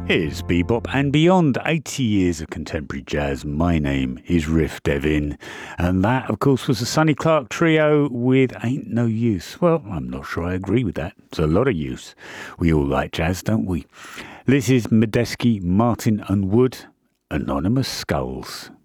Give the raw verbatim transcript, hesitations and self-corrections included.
Here's Bebop and Beyond, eighty years of contemporary jazz. My name is Riff Devin. And that, of course, was the Sonny Clark Trio with Ain't No Use. Well, I'm not sure I agree with that. It's a lot of use. We all like jazz, don't we? This is Medeski, Martin and Wood, Anonymous Skulls.